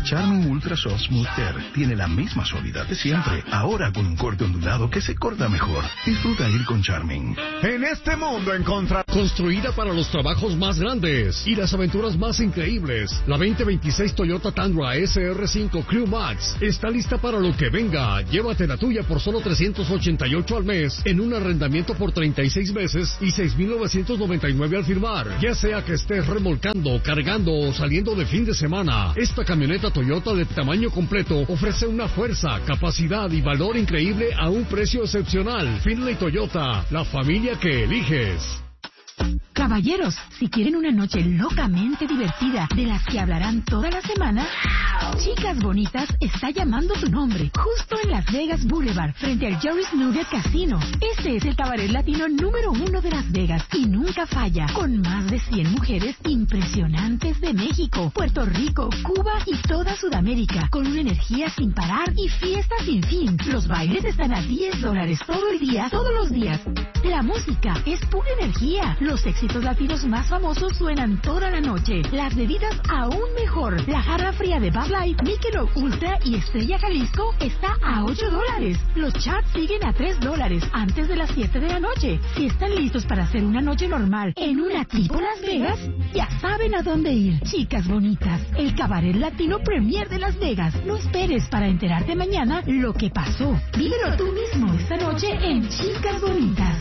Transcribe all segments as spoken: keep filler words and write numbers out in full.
Charmin Ultra Soft Smooth Care tiene la misma suavidad de siempre, ahora con un corte ondulado que se corta mejor. Disfruta ir con Charmin. En este mundo encontrar... Construida para los trabajos más grandes y las aventuras más increíbles, la veinte veintiséis Toyota Tundra S R cinco Crew Max está lista para lo que venga. Llévate la tuya por solo trescientos ochenta y ocho al mes en un arrendamiento por treinta y seis meses y seis mil novecientos noventa y nueve al firmar. Ya sea que estés remolcando, cargando o saliendo de fin de semana, esta camioneta Toyota de tamaño completo ofrece una fuerza, capacidad y valor increíble a un precio excepcional. Finley Toyota, la familia que eliges. Caballeros, si quieren una noche locamente divertida, de las que hablarán toda la semana, Chicas Bonitas está llamando su nombre, justo en Las Vegas Boulevard, frente al Jerry's Nugget Casino. Este es el cabaret latino número uno de Las Vegas y nunca falla, con más de cien mujeres impresionantes de México, Puerto Rico, Cuba y toda Sudamérica, con una energía sin parar y fiesta sin fin. Los bailes están a diez dólares todo el día, todos los días. La música es pura energía. Los éxitos latinos más famosos suenan toda la noche. Las bebidas aún mejor. La jarra fría de Bud Light, Michelob Ultra y Estrella Jalisco está a ocho dólares. Los chats siguen a tres dólares antes de las siete de la noche. Si están listos para hacer una noche normal en una tipo Las Vegas, ya saben a dónde ir. Chicas Bonitas, el cabaret latino premier de Las Vegas. No esperes para enterarte mañana lo que pasó. Vívelo tú mismo esta noche en Chicas Bonitas.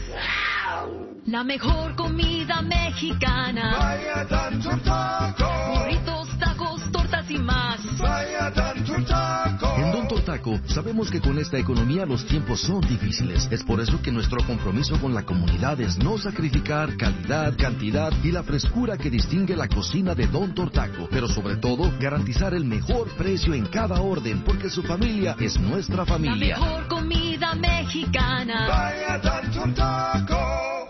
La mejor comida mexicana. Vaya Tanto Taco. Burritos, tacos, tortas y más. Vaya Tanto Taco. En Don Tortaco sabemos que con esta economía los tiempos son difíciles. Es por eso que nuestro compromiso con la comunidad es no sacrificar calidad, cantidad y la frescura que distingue la cocina de Don Tortaco. Pero sobre todo, garantizar el mejor precio en cada orden, porque su familia es nuestra familia. La mejor comida mexicana. Vaya Tanto Taco.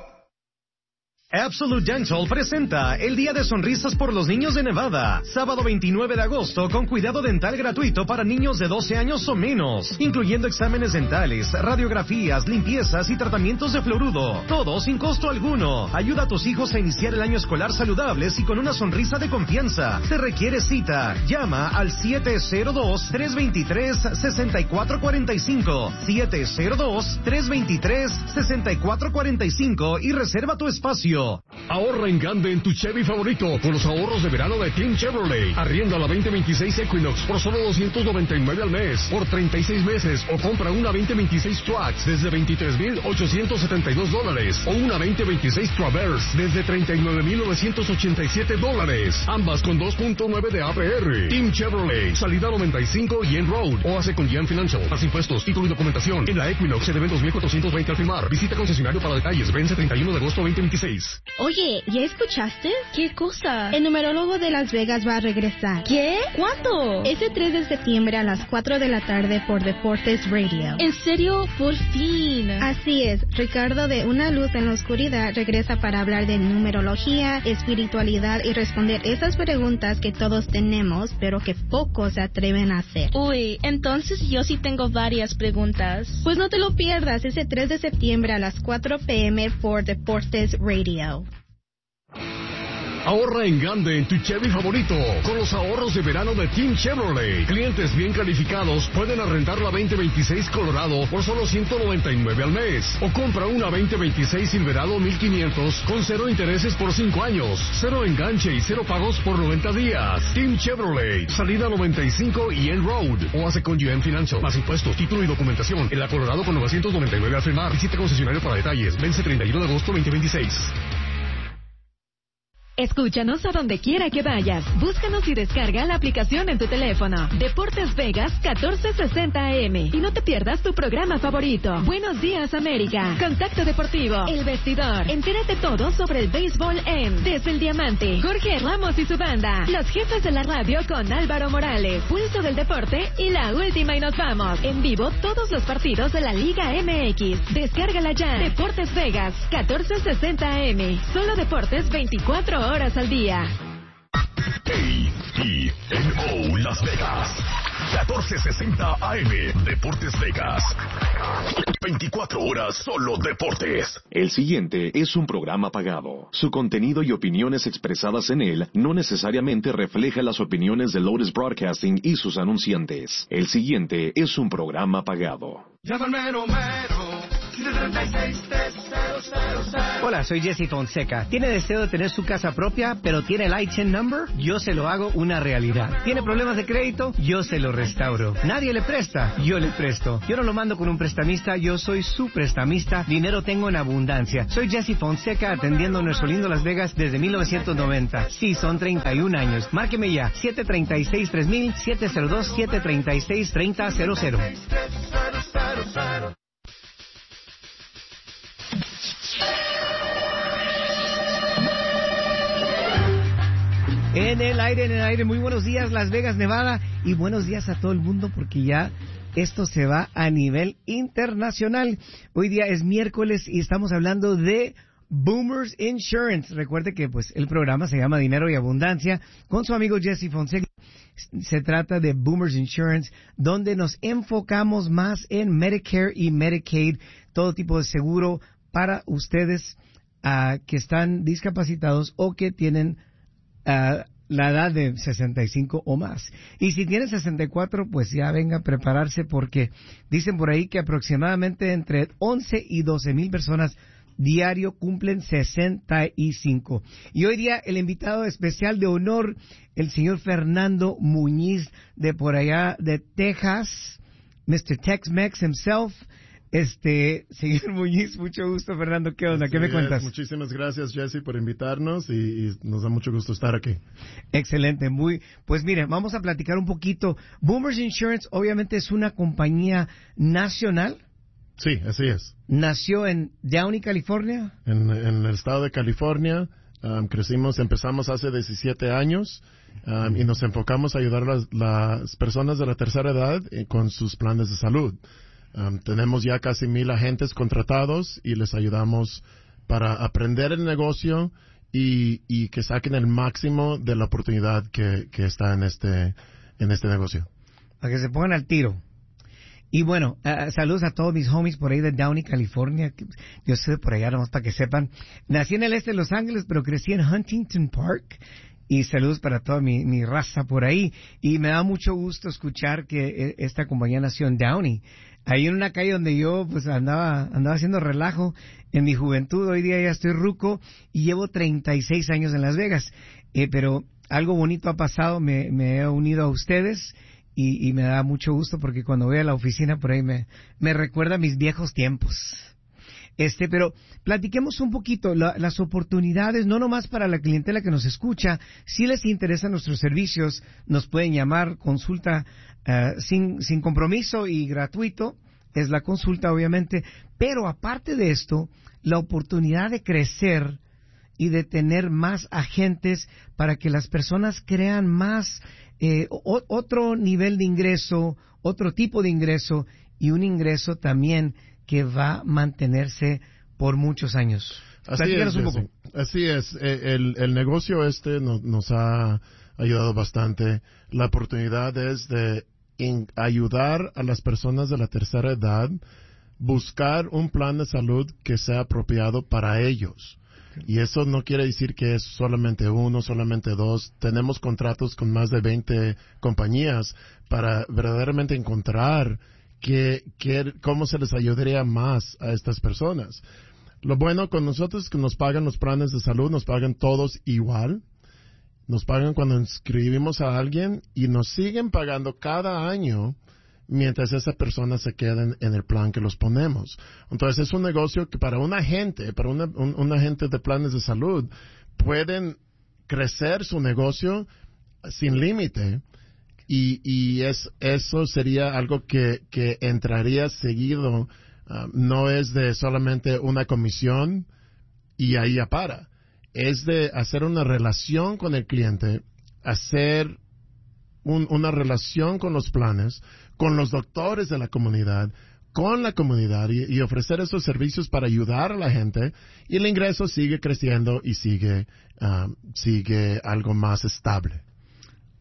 Absolute Dental presenta el Día de Sonrisas por los Niños de Nevada, sábado veintinueve de agosto, con cuidado dental gratuito para niños de doce años o menos, incluyendo exámenes dentales, radiografías, limpiezas y tratamientos de fluoruro, todo sin costo alguno. Ayuda a tus hijos a iniciar el año escolar saludables y con una sonrisa de confianza. Se requiere cita. Llama al siete cero dos, tres dos tres, seis cuatro cuatro cinco, siete cero dos, tres dos tres, seis cuatro cuatro cinco y reserva tu espacio. Ahorra en grande en tu Chevy favorito con los ahorros de verano de Team Chevrolet. Arrienda la veinte veintiséis Equinox por solo doscientos noventa y nueve al mes por treinta y seis meses, o compra una veinte veintiséis Trax desde veintitrés mil ochocientos setenta y dos dólares o una veinte veintiséis Traverse desde treinta y nueve mil novecientos ochenta y siete dólares, ambas con dos punto nueve de A P R. Team Chevrolet, salida noventa y cinco y en Road, o hace con G M Financial. Más impuestos, título y documentación. En la Equinox se deben dos mil cuatrocientos veinte al firmar. Visita concesionario para detalles. Vence treinta y uno de agosto veinte veintiséis. Oye, ¿ya escuchaste? ¿Qué cosa? El numerólogo de Las Vegas va a regresar. ¿Qué? ¿Cuándo? Ese tres de septiembre a las cuatro de la tarde por Deportes Radio. ¿En serio? Por fin. Así es, Ricardo de Una Luz en la Oscuridad regresa para hablar de numerología, espiritualidad y responder esas preguntas que todos tenemos, pero que pocos se atreven a hacer. Uy, entonces yo sí tengo varias preguntas. Pues no te lo pierdas ese tres de septiembre a las cuatro p.m. por Deportes Radio. Ahorra en grande en tu Chevy favorito con los ahorros de verano de Team Chevrolet. Clientes bien calificados pueden arrendar la veinte veintiséis Colorado por solo ciento noventa y nueve al mes, o compra una veinte veintiséis Silverado mil quinientos con cero intereses por cinco años, cero enganche y cero pagos por noventa días. Team Chevrolet, salida noventa y cinco y en Road, o hace con G M Financial. Más impuestos, título y documentación. En la Colorado con novecientos noventa y nueve al firmar. Visita concesionario para detalles. Vence treinta y uno de agosto veinte veintiséis. Escúchanos a donde quiera que vayas. Búscanos y descarga la aplicación en tu teléfono. Deportes Vegas catorce sesenta A M. Y no te pierdas tu programa favorito. Buenos días, América. Contacto Deportivo. El Vestidor. Entérate todo sobre el béisbol en Desde el Diamante. Jorge Ramos y su banda. Los jefes de la radio con Álvaro Morales. Pulso del Deporte y la última y nos vamos. En vivo todos los partidos de la Liga M X. Descárgala ya. Deportes Vegas catorce sesenta A M. Solo deportes veinticuatro horas horas al día. A T N O Las Vegas. catorce sesenta A M, Deportes Vegas. veinticuatro horas solo deportes. El siguiente es un programa pagado. Su contenido y opiniones expresadas en él no necesariamente reflejan las opiniones de Lotus Broadcasting y sus anunciantes. El siguiente es un programa pagado. Llámame Romero. Hola, soy Jesse Fonseca. ¿Tiene deseo de tener su casa propia, pero tiene el I T I N number? Yo se lo hago una realidad. ¿Tiene problemas de crédito? Yo se lo restauro. Nadie le presta, yo le presto. Yo no lo mando con un prestamista, yo soy su prestamista. Dinero tengo en abundancia. Soy Jesse Fonseca atendiendo nuestro lindo Las Vegas desde mil novecientos noventa. Sí, son treinta y un años. Márqueme ya, siete tres seis, tres mil, siete cero dos, siete tres seis, tres cero cero cero. En el aire, en el aire, muy buenos días Las Vegas, Nevada, y buenos días a todo el mundo porque ya esto se va a nivel internacional. Hoy día es miércoles y estamos hablando de Boomers Insurance. Recuerde que pues el programa se llama Dinero y Abundancia con su amigo Jesse Fonseca. Se trata de Boomers Insurance, donde nos enfocamos más en Medicare y Medicaid, todo tipo de seguro para ustedes uh, que están discapacitados o que tienen Uh, la edad de sesenta y cinco o más. Y si tiene sesenta y cuatro, pues ya venga a prepararse porque dicen por ahí que aproximadamente entre once y doce mil personas diario cumplen sesenta y cinco. Y hoy día el invitado especial de honor, el señor Fernando Muñiz de por allá de Texas, mister Tex-Mex himself. Este, señor Muñiz, mucho gusto, Fernando. ¿Qué onda? Así ¿Qué me es. cuentas? Muchísimas gracias, Jesse, por invitarnos y, y nos da mucho gusto estar aquí. Excelente, muy, pues mire, vamos a platicar un poquito. Boomers Insurance obviamente es una compañía nacional. Sí, así es. Nació en Downey, California. En, en el estado de California, um, crecimos, empezamos hace diecisiete años um, y nos enfocamos a ayudar a las, las personas de la tercera edad eh, con sus planes de salud. Um, tenemos ya casi mil agentes contratados y les ayudamos para aprender el negocio y, y que saquen el máximo de la oportunidad que, que está en este, en este negocio. Para que se pongan al tiro. Y bueno, uh, saludos a todos mis homies por ahí de Downey, California. Yo soy por allá, nomás para que sepan. Nací en el este de Los Ángeles, pero crecí en Huntington Park. Y saludos para toda mi, mi raza por ahí. Y me da mucho gusto escuchar que esta compañía nació en Downey. Ahí en una calle donde yo pues andaba andaba haciendo relajo en mi juventud. Hoy día ya estoy ruco y llevo treinta y seis años en Las Vegas. Eh, pero algo bonito ha pasado. Me, me he unido a ustedes y, y me da mucho gusto porque cuando voy a la oficina por ahí me, me recuerda mis viejos tiempos. Este, pero platiquemos un poquito la, las oportunidades, no nomás para la clientela que nos escucha. Si les interesan nuestros servicios, nos pueden llamar, consulta uh, sin, sin compromiso y gratuito. Es la consulta, obviamente. Pero aparte de esto, la oportunidad de crecer y de tener más agentes para que las personas crean más, eh, o, otro nivel de ingreso, otro tipo de ingreso y un ingreso también que va a mantenerse por muchos años. Así es, un poco. Así es. El, el negocio este nos, nos ha ayudado bastante. La oportunidad es de in, ayudar a las personas de la tercera edad buscar un plan de salud que sea apropiado para ellos. Y eso no quiere decir que es solamente uno, solamente dos. Tenemos contratos con más de veinte compañías para verdaderamente encontrar Que, que, cómo se les ayudaría más a estas personas. Lo bueno con nosotros es que nos pagan los planes de salud, nos pagan todos igual. Nos pagan cuando inscribimos a alguien y nos siguen pagando cada año mientras esa persona se queda en, en el plan que los ponemos. Entonces es un negocio que para un agente, para una, un, un agente de planes de salud, pueden crecer su negocio sin límite. Y, y es, eso sería algo que, que entraría seguido. Uh, no es de solamente una comisión y ahí ya para. Es de hacer una relación con el cliente, hacer un, una relación con los planes, con los doctores de la comunidad, con la comunidad y, y ofrecer esos servicios para ayudar a la gente. Y el ingreso sigue creciendo y sigue, uh, sigue algo más estable.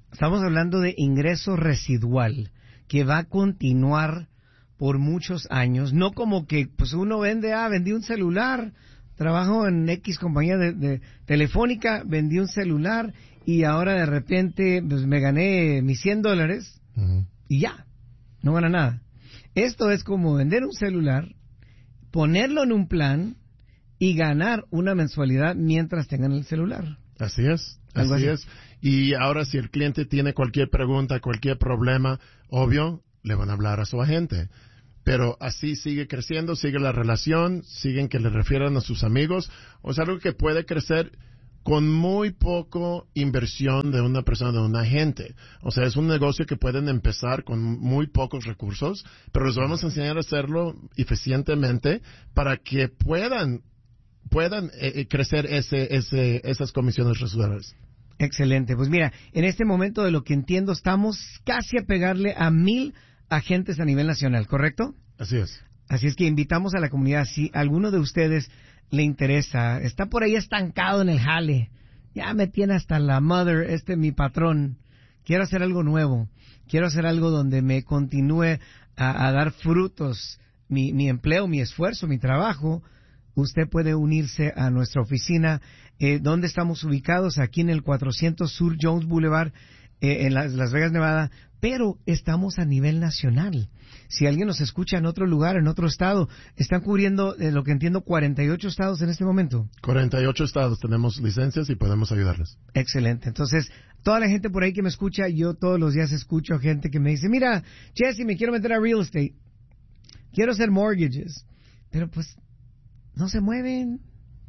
Estamos hablando de ingreso residual que va a continuar por muchos años. No como que pues uno vende, ah, vendí un celular, trabajo en X compañía de, de telefónica, vendí un celular y ahora de repente pues me gané mis cien dólares uh-huh. y ya, no gana nada. Esto es como vender un celular, ponerlo en un plan y ganar una mensualidad mientras tengan el celular. Así es, así, así es. Y ahora si el cliente tiene cualquier pregunta, cualquier problema, obvio, le van a hablar a su agente. Pero así sigue creciendo, sigue la relación, siguen que le refieran a sus amigos. O sea, algo que puede crecer con muy poco inversión de una persona, de un agente. O sea, es un negocio que pueden empezar con muy pocos recursos, pero les vamos a enseñar a hacerlo eficientemente para que puedan puedan eh, crecer ese, ese, esas comisiones residuales. Excelente. Pues mira, en este momento de lo que entiendo estamos casi a pegarle a mil agentes a nivel nacional, ¿correcto? Así es. Así es que invitamos a la comunidad, si alguno de ustedes le interesa, está por ahí estancado en el jale, ya me tiene hasta la mother, este mi patrón, quiero hacer algo nuevo, quiero hacer algo donde me continúe a, a dar frutos, mi, mi empleo, mi esfuerzo, mi trabajo. Usted puede unirse a nuestra oficina, eh, donde estamos ubicados, aquí en el cuatrocientos Sur Jones Boulevard, eh, en Las, Las Vegas, Nevada, pero estamos a nivel nacional. Si alguien nos escucha en otro lugar, en otro estado, están cubriendo, eh, lo que entiendo, cuarenta y ocho estados en este momento. cuarenta y ocho estados, tenemos licencias y podemos ayudarles. Excelente. Entonces, toda la gente por ahí que me escucha, yo todos los días escucho gente que me dice, mira, Jesse, me quiero meter a real estate, quiero hacer mortgages, pero pues no se mueven.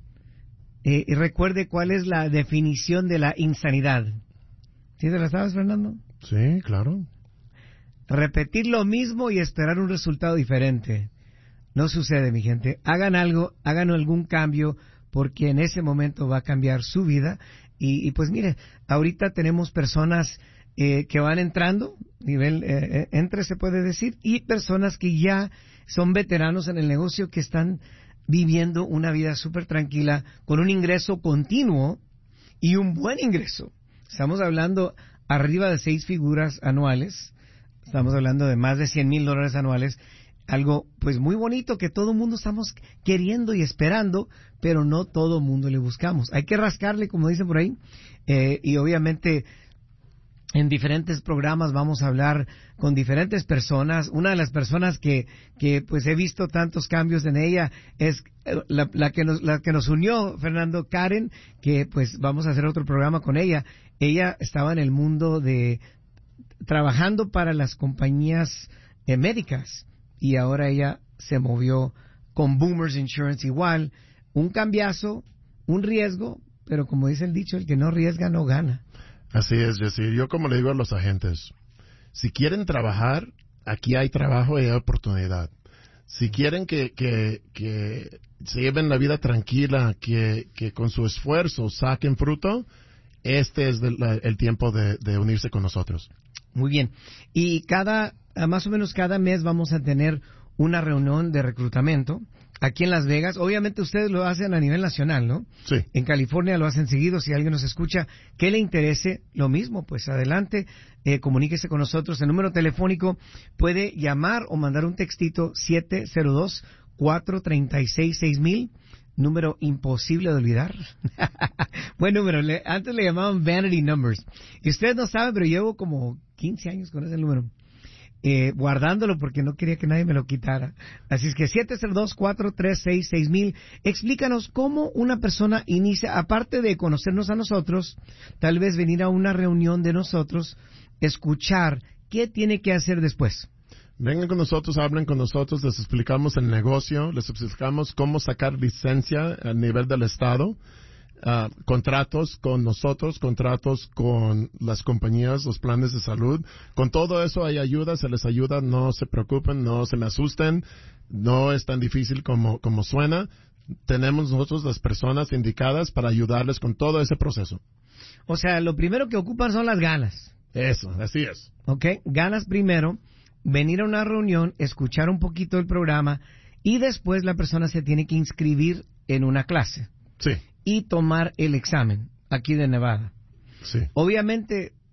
Eh, y recuerde cuál es la definición de la insanidad. ¿Sí te la sabes, Fernando? Sí, claro. Repetir lo mismo y esperar un resultado diferente. No sucede, mi gente. Hagan algo, hagan algún cambio, porque en ese momento va a cambiar su vida. Y, y pues mire, ahorita tenemos personas eh, que van entrando, nivel eh, entre se puede decir, y personas que ya son veteranos en el negocio, que están viviendo una vida súper tranquila, con un ingreso continuo y un buen ingreso. Estamos hablando arriba de seis figuras anuales, estamos hablando de más de cien mil dólares anuales, algo pues muy bonito que todo el mundo estamos queriendo y esperando, pero no todo el mundo le buscamos. Hay que rascarle, como dicen por ahí, eh, y obviamente en diferentes programas vamos a hablar con diferentes personas. Una de las personas que, que pues he visto tantos cambios en ella es la, la que nos, la que nos unió, Fernando, Karen, que pues vamos a hacer otro programa con ella. Ella estaba en el mundo de trabajando para las compañías eh, médicas, y ahora ella se movió con Boomers Insurance igual. Un cambiazo, un riesgo, pero como dice el dicho, el que no arriesga no gana. Así es, Jesse. Yo como le digo a los agentes, si quieren trabajar, aquí hay trabajo y hay oportunidad. Si quieren que, que, que se lleven la vida tranquila, que, que con su esfuerzo saquen fruto, este es de la, el tiempo de, de unirse con nosotros. Muy bien. Y cada, más o menos cada mes vamos a tener una reunión de reclutamiento aquí en Las Vegas. Obviamente ustedes lo hacen a nivel nacional, ¿no? Sí. En California lo hacen seguido. Si alguien nos escucha que le interese, lo mismo, pues adelante, eh, comuníquese con nosotros. El número telefónico puede llamar o mandar un textito siete cero dos, cuatro tres seis, seis mil. Número imposible de olvidar. Buen número. Le, antes le llamaban Vanity Numbers. Y ustedes no saben, pero llevo como quince años con ese número. Eh, guardándolo porque no quería que nadie me lo quitara. Así es que siete cero dos, cuatro tres seis, seis mil. Explícanos cómo una persona inicia, aparte de conocernos a nosotros, tal vez venir a una reunión de nosotros, escuchar qué tiene que hacer después. Vengan con nosotros, hablen con nosotros, les explicamos el negocio, les explicamos cómo sacar licencia a nivel del estado. Uh, contratos con nosotros, contratos con las compañías, los planes de salud. Con todo eso hay ayuda, se les ayuda, no se preocupen, no se me asusten, no es tan difícil como, como suena. Tenemos nosotros las personas indicadas para ayudarles con todo ese proceso. O sea, lo primero que ocupan son las ganas. Eso, así es. Ok, ganas primero, venir a una reunión, escuchar un poquito el programa y después la persona se tiene que inscribir en una clase. Sí. Y tomar el examen aquí de Nevada. Sí. Obviamente,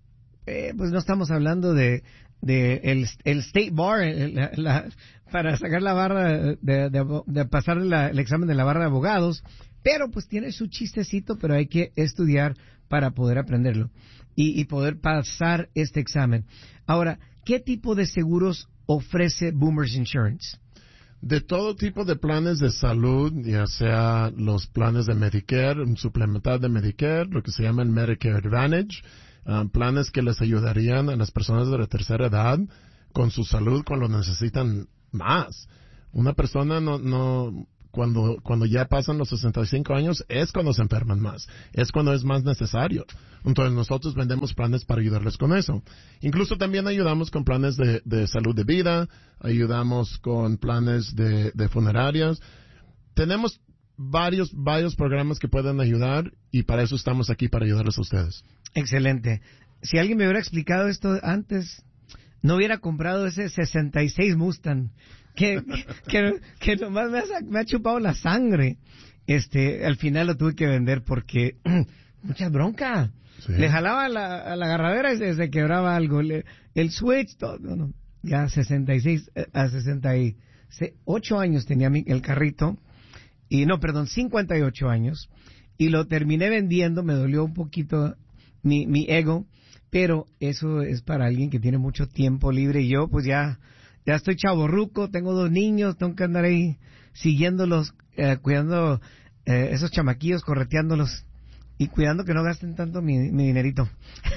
eh, pues no estamos hablando de, de el, el State Bar, la, la, para sacar la barra, de, de, de pasar la, el examen de la barra de abogados, pero pues tiene su chistecito, pero hay que estudiar para poder aprenderlo y, y poder pasar este examen. Ahora, ¿qué tipo de seguros ofrece Boomers Insurance? De todo tipo de planes de salud, ya sea los planes de Medicare, un suplemental de Medicare, lo que se llama el Medicare Advantage, uh, planes que les ayudarían a las personas de la tercera edad con su salud cuando necesitan más. Una persona no, no, cuando, cuando ya pasan los sesenta y cinco años es cuando se enferman más, es cuando es más necesario. Entonces nosotros vendemos planes para ayudarles con eso. Incluso también ayudamos con planes de, de salud de vida, ayudamos con planes de, de funerarias. Tenemos varios, varios programas que pueden ayudar y para eso estamos aquí, para ayudarles a ustedes. Excelente. Si alguien me hubiera explicado esto antes, no hubiera comprado ese sesenta y seis Mustang que, que, que nomás me ha, me ha chupado la sangre. Este, al final lo tuve que vender porque mucha bronca. Sí. Le jalaba la, a la agarradera y se quebraba algo. Le, el switch, todo. No, no. Ya sesenta y seis, a sesenta y ocho años tenía mi, el carrito. Y no, perdón, cincuenta y ocho años. Y lo terminé vendiendo. Me dolió un poquito mi, mi ego. Pero eso es para alguien que tiene mucho tiempo libre. Y yo, pues ya, ya estoy chavorruco. Tengo dos niños. Tengo que andar ahí siguiéndolos, eh, cuidando eh, esos chamaquillos, correteándolos. Y cuidando que no gasten tanto mi, mi dinerito.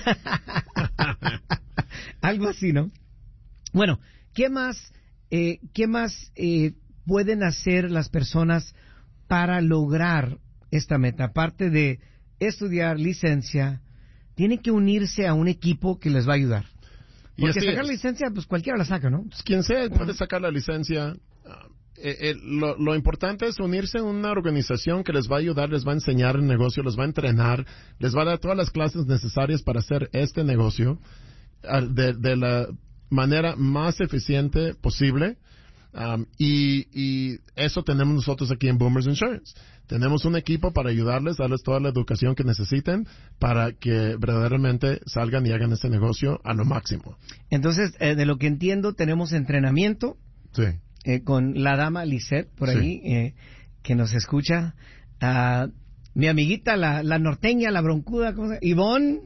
Algo así, ¿no? Bueno, ¿qué más, eh, qué más eh, pueden hacer las personas para lograr esta meta? Aparte de estudiar licencia, tienen que unirse a un equipo que les va a ayudar. Porque sacar la licencia, pues cualquiera la saca, ¿no? Pues quien sea puede sacar la licencia. Eh, eh, lo, lo importante es unirse a una organización que les va a ayudar, les va a enseñar el negocio, les va a entrenar, les va a dar todas las clases necesarias para hacer este negocio de, de la manera más eficiente posible. Um, y, y eso tenemos nosotros aquí en Boomers Insurance. Tenemos un equipo para ayudarles, darles toda la educación que necesiten para que verdaderamente salgan y hagan este negocio a lo máximo. Entonces, eh, de lo que entiendo, tenemos entrenamiento. Sí. Eh, con la dama Lisette, por ahí, sí. eh, que nos escucha. Uh, mi amiguita, la, la norteña, la broncuda, ¿cómo se llama? Ivonne.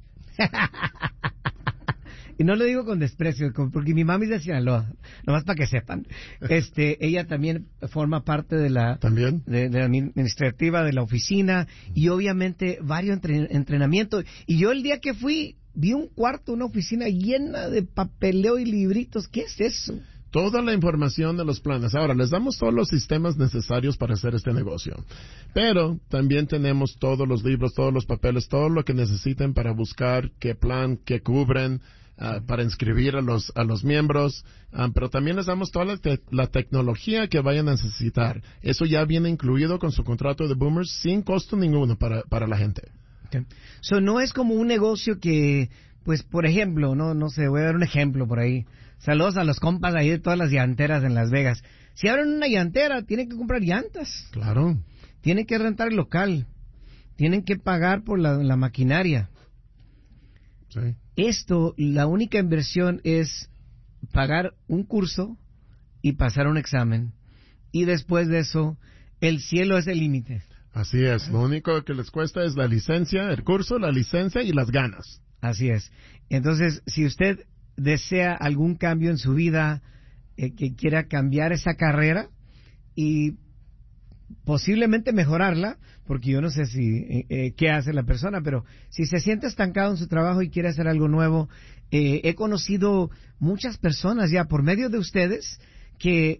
Y no lo digo con desprecio, porque mi mami es de Sinaloa, nomás para que sepan. Este, ella también forma parte de la, ¿También? De, de la administrativa de la oficina y obviamente varios entre, entrenamientos. Y yo el día que fui, vi un cuarto, una oficina llena de papeleo y libritos. ¿Qué es eso? Toda la información de los planes. Ahora, les damos todos los sistemas necesarios para hacer este negocio. Pero también tenemos todos los libros, todos los papeles, todo lo que necesiten para buscar qué plan, qué cubren, uh, para inscribir a los, a los miembros. Um, pero también les damos toda la, te la tecnología que vayan a necesitar. Eso ya viene incluido con su contrato de Boomers sin costo ninguno para, para la gente. Okay. So, no es como un negocio que, pues, por ejemplo, no, no sé, voy a dar un ejemplo por ahí. Saludos a los compas ahí de todas las llanteras en Las Vegas. Si abren una llantera, tienen que comprar llantas. Claro. Tienen que rentar el local. Tienen que pagar por la, la maquinaria. Sí. Esto, la única inversión es pagar un curso y pasar un examen. Y después de eso, el cielo es el límite. Así es. Lo único que les cuesta es la licencia, el curso, la licencia y las ganas. Así es. Entonces, si usted desea algún cambio en su vida, eh, que quiera cambiar esa carrera y posiblemente mejorarla, porque yo no sé si eh, eh, qué hace la persona, pero si se siente estancado en su trabajo y quiere hacer algo nuevo, eh, he conocido muchas personas ya por medio de ustedes que,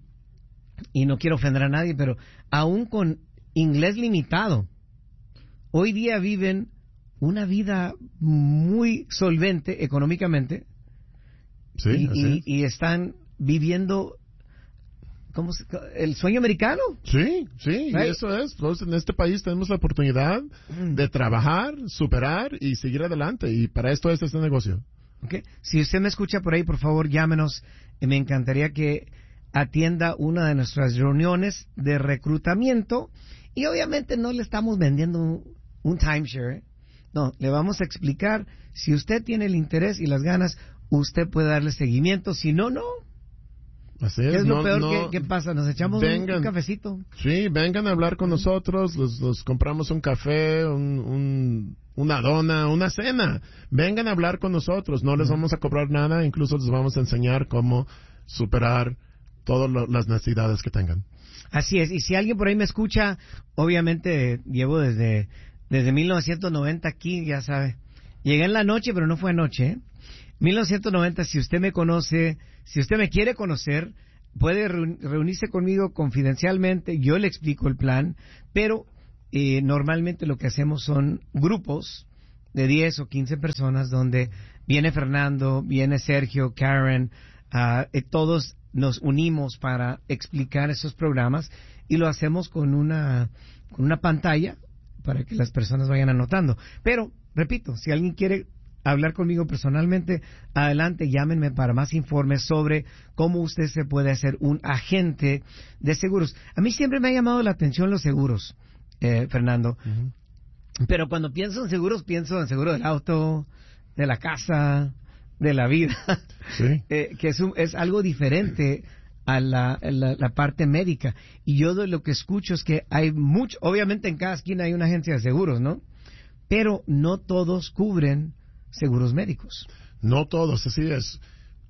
y no quiero ofender a nadie, pero aún con inglés limitado, hoy día viven una vida muy solvente económicamente. Sí, y, así y, es. y están viviendo ¿cómo se, el sueño americano. Sí, sí, right? Y eso es. Entonces, en este país tenemos la oportunidad mm. de trabajar, superar y seguir adelante. Y para esto es este negocio. Okay. Si usted me escucha por ahí, por favor, llámenos. Me encantaría que atienda una de nuestras reuniones de reclutamiento. Y obviamente no le estamos vendiendo un, un timeshare. No, le vamos a explicar. Si usted tiene el interés y las ganas, usted puede darle seguimiento. Si no, no. Así ¿Qué es, es lo no, peor no, que, que pasa? ¿Nos echamos vengan, un, un cafecito? Sí, vengan a hablar con nosotros, los, los compramos un café, un, un, una dona, una cena. Vengan a hablar con nosotros, no les vamos a cobrar nada, incluso les vamos a enseñar cómo superar todas lo, las necesidades que tengan. Así es, y si alguien por ahí me escucha, obviamente llevo desde, desde mil novecientos noventa aquí, ya sabe. Llegué en la noche, pero no fue anoche, ¿eh? mil novecientos noventa, si usted me conoce, si usted me quiere conocer, puede reunirse conmigo confidencialmente, yo le explico el plan, pero eh, normalmente lo que hacemos son grupos de diez o quince personas donde viene Fernando, viene Sergio, Karen, uh, eh, todos nos unimos para explicar esos programas y lo hacemos con una, con una pantalla para que las personas vayan anotando. Pero, repito, si alguien quiere hablar conmigo personalmente, adelante, llámenme para más informes sobre cómo usted se puede hacer un agente de seguros. A mí siempre me ha llamado la atención los seguros, eh, Fernando. Uh-huh. Pero cuando pienso en seguros, pienso en seguro del auto, de la casa, de la vida. Sí. eh, que es, un, es algo diferente a la, la, la parte médica. Y yo de lo que escucho es que hay mucho, obviamente en cada esquina hay una agencia de seguros, ¿no? Pero no todos cubren seguros médicos. No todos, así es.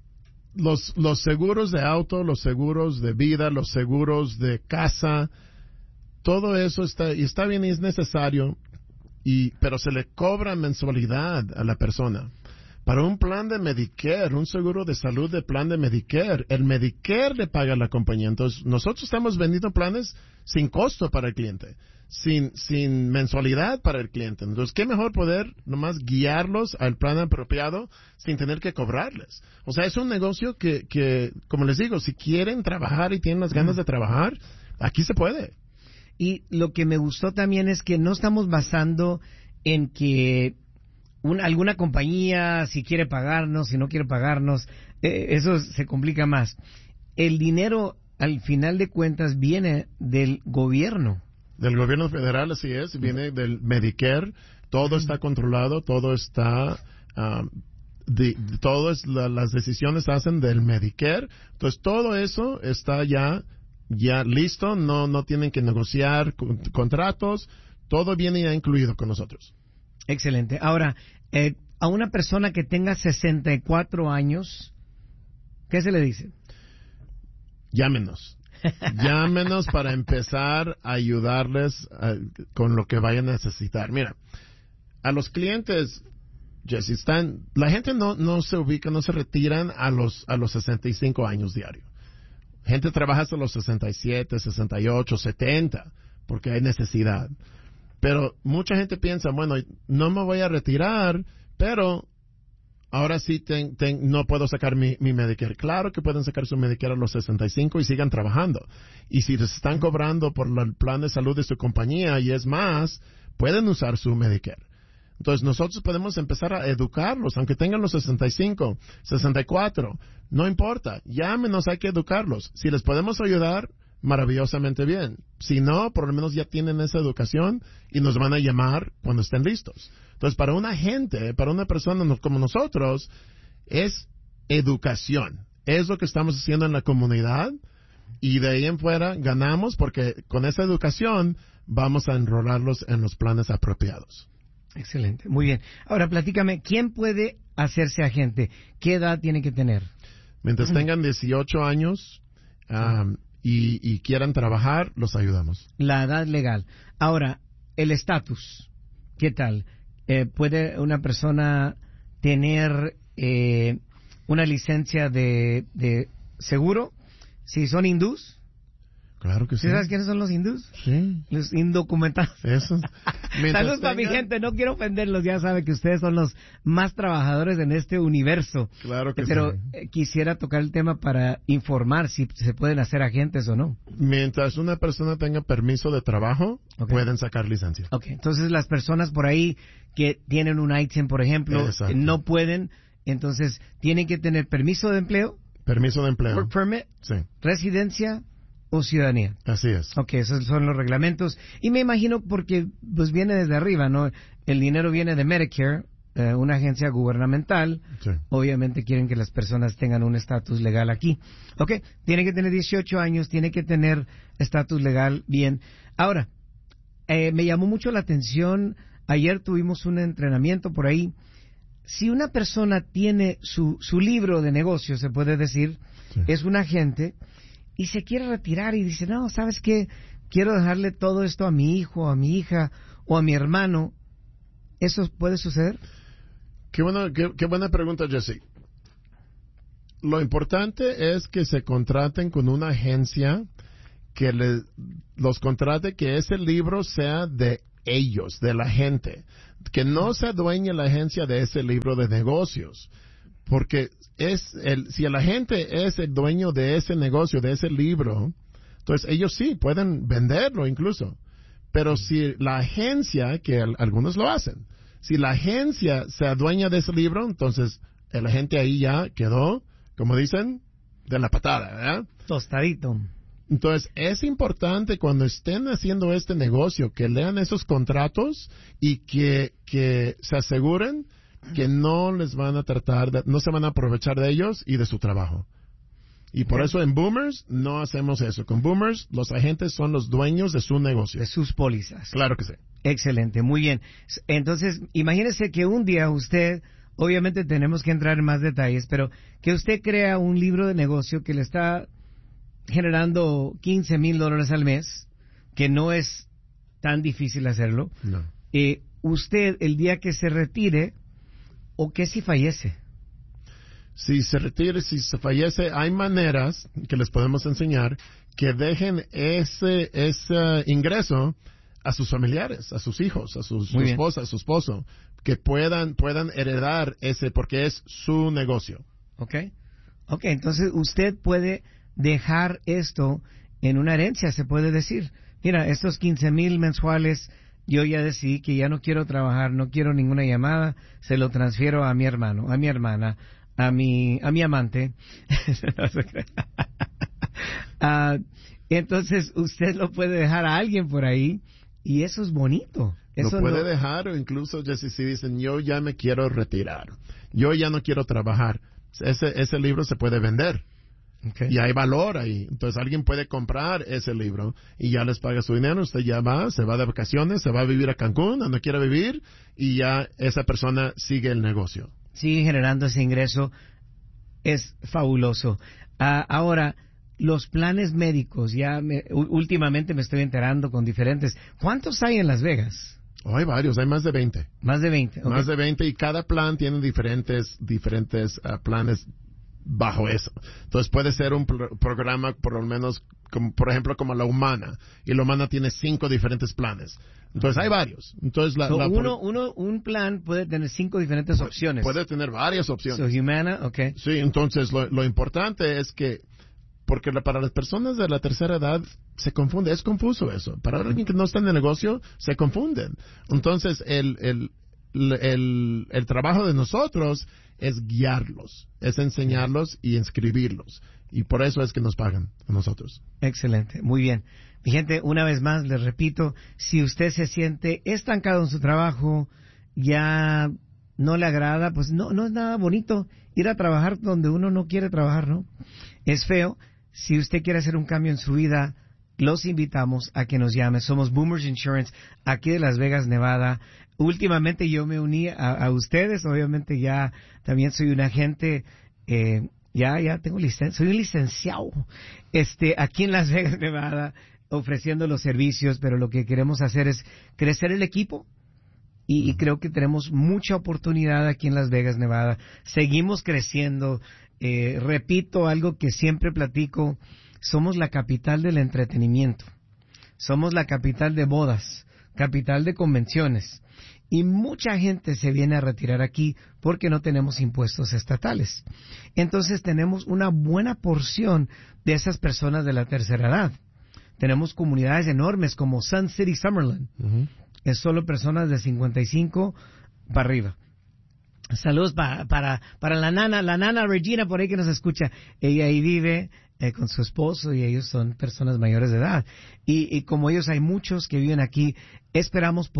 Los, los seguros de auto, los seguros de vida, los seguros de casa, todo eso está, y está bien y es necesario, y, pero se le cobra mensualidad a la persona. Para un plan de Medicare, un seguro de salud de plan de Medicare, el Medicare le paga a la compañía. Entonces, nosotros estamos vendiendo planes sin costo para el cliente. Sin, sin mensualidad para el cliente. Entonces, qué mejor poder nomás guiarlos al plan apropiado sin tener que cobrarles. O sea, es un negocio que, que, como les digo, si quieren trabajar y tienen las ganas de trabajar, aquí se puede. Y lo que me gustó también es que no estamos basando en que una, alguna compañía, si quiere pagarnos, si no quiere pagarnos, eh, eso se complica más. El dinero, al final de cuentas, viene del gobierno. Del gobierno federal, así es, viene del Medicare, todo está controlado, todo está, um, de, todas la, las decisiones se hacen del Medicare, entonces todo eso está ya, ya listo, no, no tienen que negociar con, contratos, todo viene ya incluido con nosotros. Excelente. Ahora, eh, a una persona que tenga sesenta y cuatro años, ¿qué se le dice? Llámenos. Llámenos para empezar a ayudarles a, con lo que vayan a necesitar. Mira, a los clientes, Jesse, están, la gente no, no se ubica, no se retiran a los, a los sesenta y cinco años diario. Gente trabaja hasta los sesenta y siete, sesenta y ocho, setenta, porque hay necesidad. Pero mucha gente piensa, bueno, no me voy a retirar, pero ahora sí ten, ten, no puedo sacar mi, mi Medicare. Claro que pueden sacar su Medicare a los sesenta y cinco y sigan trabajando. Y si les están cobrando por el plan de salud de su compañía y es más, pueden usar su Medicare. Entonces nosotros podemos empezar a educarlos, aunque tengan los sesenta y cinco, sesenta y cuatro, no importa, llámenos, hay que educarlos. Si les podemos ayudar, maravillosamente bien. Si no, por lo menos ya tienen esa educación y nos van a llamar cuando estén listos. Entonces, para una gente, para una persona como nosotros, es educación. Es lo que estamos haciendo en la comunidad y de ahí en fuera ganamos porque con esa educación vamos a enrolarlos en los planes apropiados. Excelente, muy bien. Ahora, platícame, ¿quién puede hacerse agente? ¿Qué edad tiene que tener? Mientras tengan dieciocho años um, y, y quieran trabajar, los ayudamos. La edad legal. Ahora, el estatus, ¿qué tal? Eh, ¿Puede una persona tener eh, una licencia de, de seguro si son hindús? Claro que sí. ¿Sabes quiénes son los hindús? Sí. Los indocumentados. Eso. Saludos a mi gente, no quiero ofenderlos, ya sabe que ustedes son los más trabajadores en este universo. Claro que Pero, sí. Pero eh, quisiera tocar el tema para informar si se pueden hacer agentes o no. Mientras una persona tenga permiso de trabajo, okay, pueden sacar licencia. Ok, entonces las personas por ahí que tienen un I T I N, por ejemplo, eh, no pueden, entonces tienen que tener permiso de empleo. Permiso de empleo. Work permit. Sí. Residencia o ciudadanía. Así es. Ok, esos son los reglamentos. Y me imagino porque pues viene desde arriba, ¿no? el dinero viene de Medicare, eh, una agencia gubernamental. Sí. Obviamente quieren que las personas tengan un estatus legal aquí. Ok, tiene que tener dieciocho años, tiene que tener estatus legal bien. Ahora, eh, me llamó mucho la atención, ayer tuvimos un entrenamiento por ahí. Si una persona tiene su, su libro de negocios, se puede decir, sí. es un agente, y se quiere retirar y dice, no, ¿sabes qué? Quiero dejarle todo esto a mi hijo, a mi hija o a mi hermano. ¿Eso puede suceder? Qué buena, qué, qué buena pregunta, Jesse. Lo importante es que se contraten con una agencia que le, los contrate, que ese libro sea de ellos, de la gente, que no se adueñe la agencia de ese libro de negocios, porque es el, si la gente es el dueño de ese negocio, de ese libro, entonces ellos sí pueden venderlo incluso, pero si la agencia, que al, algunos lo hacen, si la agencia se adueña de ese libro, entonces el agente ahí ya quedó, como dicen, de la patada, ¿verdad? Tostadito. Entonces, es importante cuando estén haciendo este negocio que lean esos contratos y que, que se aseguren que no les van a tratar, de, no se van a aprovechar de ellos y de su trabajo. Y por eso en Boomers no hacemos eso. Con Boomers, los agentes son los dueños de su negocio. De sus pólizas. Claro que sí. Excelente, muy bien. Entonces, imagínese que un día usted, obviamente tenemos que entrar en más detalles, pero que usted crea un libro de negocio que le está generando quince mil dólares al mes, que no es tan difícil hacerlo. No. Eh, usted, el día que se retire, ¿o qué si fallece? Si se retire, si se fallece, hay maneras que les podemos enseñar que dejen ese, ese ingreso a sus familiares, a sus hijos, a sus, su esposa, a su esposo, que puedan, puedan heredar ese, porque es su negocio. Ok. Ok, entonces usted puede dejar esto en una herencia, se puede decir. Mira, estos quince mil mensuales, yo ya decidí que ya no quiero trabajar, no quiero ninguna llamada, se lo transfiero a mi hermano, a mi hermana, a mi, a mi amante. uh, entonces usted lo puede dejar a alguien por ahí y eso es bonito. Eso lo puede no... dejar, o incluso, Jesse, si dicen, yo ya me quiero retirar, yo ya no quiero trabajar, ese, ese libro se puede vender. Okay. Y hay valor ahí. Entonces alguien puede comprar ese libro y ya les paga su dinero. Usted ya va, se va de vacaciones, se va a vivir a Cancún, donde quiera vivir, y ya esa persona sigue el negocio. Sigue generando ese ingreso. Es fabuloso. Uh, ahora, los planes médicos, ya me, últimamente me estoy enterando con diferentes. ¿Cuántos hay en Las Vegas? Oh, hay varios, hay más de veinte. Más de veinte. Okay. Más de veinte, y cada plan tiene diferentes, diferentes uh, planes bajo eso. Entonces puede ser un pro- programa por lo menos, como, por ejemplo, como la Humana, y la Humana tiene cinco diferentes planes. Entonces hay varios. Entonces la, so, la uno, uno, un plan puede tener cinco diferentes puede, opciones. Puede tener varias opciones. So, Humana, okay. Sí, entonces lo, lo importante es que, porque la, para las personas de la tercera edad se confunde, es confuso eso. Para alguien que no está en el negocio, se confunden. Entonces el, el, el, el, el trabajo de nosotros es guiarlos, es enseñarlos y inscribirlos. Y por eso es que nos pagan a nosotros. Excelente, muy bien. Mi gente, una vez más les repito, si usted se siente estancado en su trabajo, ya no le agrada, pues no, no es nada bonito ir a trabajar donde uno no quiere trabajar, ¿no? Es feo. Si usted quiere hacer un cambio en su vida, los invitamos a que nos llame. Somos Boomers Insurance, aquí de Las Vegas, Nevada. Últimamente yo me uní a, a ustedes, obviamente ya también soy un agente, eh, ya, ya tengo licencia, soy un licenciado, este, aquí en Las Vegas, Nevada, ofreciendo los servicios, pero lo que queremos hacer es crecer el equipo. Y, y creo que tenemos mucha oportunidad aquí en Las Vegas, Nevada. Seguimos creciendo. Eh, repito algo que siempre platico. Somos la capital del entretenimiento. Somos la capital de bodas, capital de convenciones. Y mucha gente se viene a retirar aquí porque no tenemos impuestos estatales. Entonces tenemos una buena porción de esas personas de la tercera edad. Tenemos comunidades enormes como Sun City, Summerlin. Uh-huh. Es solo personas de cincuenta y cinco para arriba. Saludos pa, para para la nana, la nana Regina por ahí que nos escucha. Ella ahí vive eh, con su esposo y ellos son personas mayores de edad. Y, y como ellos hay muchos que viven aquí, esperamos poder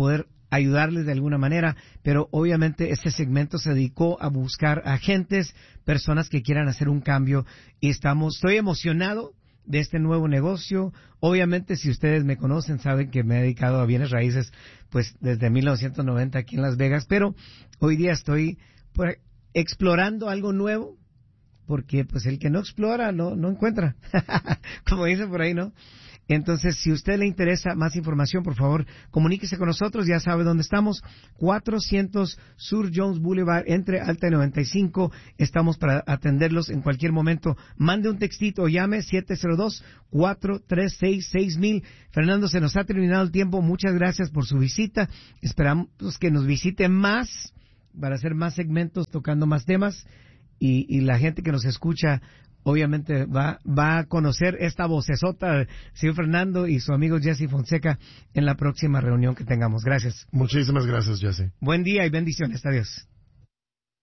ayudarles de alguna manera, pero obviamente este segmento se dedicó a buscar agentes, personas que quieran hacer un cambio y estamos, estoy emocionado de este nuevo negocio. Obviamente, si ustedes me conocen, saben que me he dedicado a bienes raíces pues desde mil novecientos noventa aquí en Las Vegas, pero hoy día estoy por, explorando algo nuevo, porque pues el que no explora no, no encuentra, como dicen por ahí, ¿no? Entonces, si a usted le interesa más información, por favor, comuníquese con nosotros. Ya sabe dónde estamos. cuatrocientos Sur Jones Boulevard, entre Alta y noventa y cinco. Estamos para atenderlos en cualquier momento. Mande un textito o llame siete cero dos, cuatro tres seis, seis mil. Fernando, se nos ha terminado el tiempo. Muchas gracias por su visita. Esperamos que nos visite más para hacer más segmentos, tocando más temas. Y, y la gente que nos escucha obviamente va, va a conocer esta vocesota, señor Fernando y su amigo Jesse Fonseca, en la próxima reunión que tengamos. Gracias. Muchísimas gracias, Jesse. Buen día y bendiciones. Adiós.